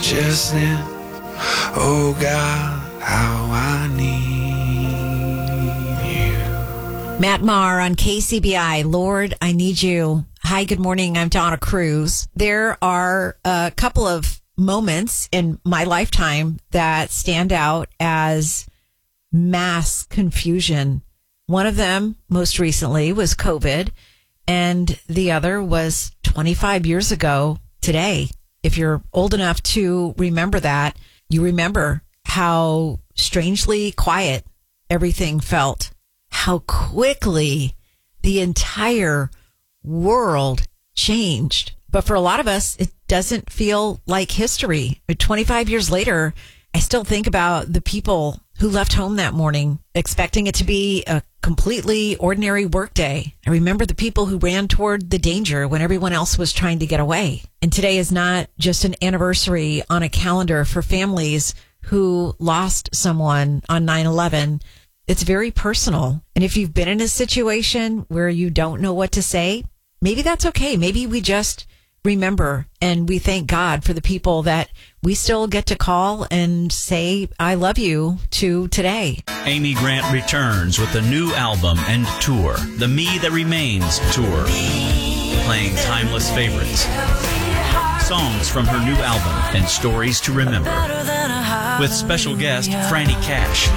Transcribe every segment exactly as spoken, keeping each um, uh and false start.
just then. Oh God, how I need you. Matt Maher on K C B I. Lord, I need you. Hi, good morning. I'm Donna Cruz. There are a couple of moments in my lifetime that stand out as mass confusion. One of them, most recently, was COVID, and the other was twenty-five years ago today. If you're old enough to remember that, you remember how strangely quiet everything felt, how quickly the entire world changed. But for a lot of us, it doesn't feel like history. But twenty-five years later, I still think about the people who left home that morning expecting it to be a completely ordinary workday. I remember the people who ran toward the danger when everyone else was trying to get away. And today is not just an anniversary on a calendar for families who lost someone on nine eleven. It's very personal. And if you've been in a situation where you don't know what to say, maybe that's okay. Maybe we just remember and we thank God for the people that we still get to call and say, I love you to today. Amy Grant returns with a new album and tour, the Me That Remains Tour, playing timeless favorites, songs from her new album, and stories to remember. With special guest Franny Cash.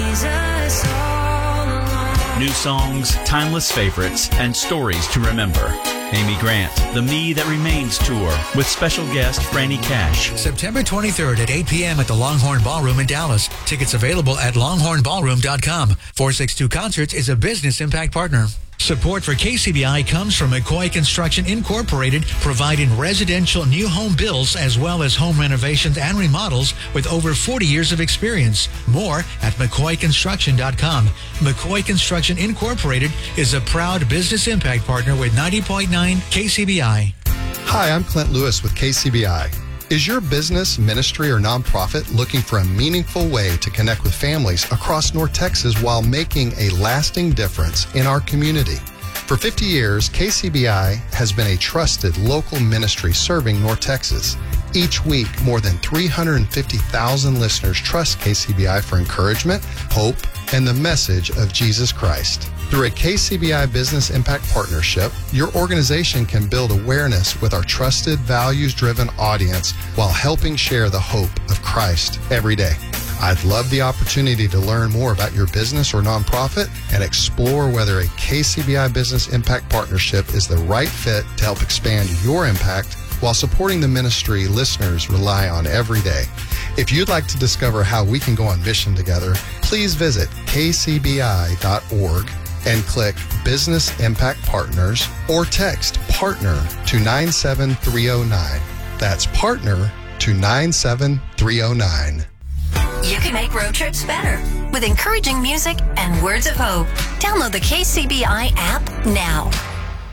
New songs, timeless favorites, and stories to remember. Amy Grant, the Me That Remains Tour, with special guest Franny Cash. September twenty-third at eight p.m. at the Longhorn Ballroom in Dallas. Tickets available at longhorn ballroom dot com. four sixty-two Concerts is a business impact partner. Support for K C B I comes from McCoy Construction Incorporated, providing residential new home builds as well as home renovations and remodels with over forty years of experience. More at mccoy construction dot com. McCoy Construction Incorporated is a proud business impact partner with ninety point nine K C B I. Hi, I'm Clint Lewis with K C B I. Is your business, ministry, or nonprofit looking for a meaningful way to connect with families across North Texas while making a lasting difference in our community? For fifty years, K C B I has been a trusted local ministry serving North Texas. Each week, more than three hundred fifty thousand listeners trust K C B I for encouragement, hope, and the message of Jesus Christ. Through a K C B I Business Impact Partnership, your organization can build awareness with our trusted, values-driven audience while helping share the hope of Christ every day. I'd love the opportunity to learn more about your business or nonprofit and explore whether a K C B I Business Impact Partnership is the right fit to help expand your impact while supporting the ministry listeners rely on every day. If you'd like to discover how we can go on mission together, please visit k c b i dot org and click Business Impact Partners or text PARTNER to nine seven three oh nine. That's PARTNER to nine seven three oh nine. You can make road trips better with encouraging music and words of hope. Download the K C B I app now.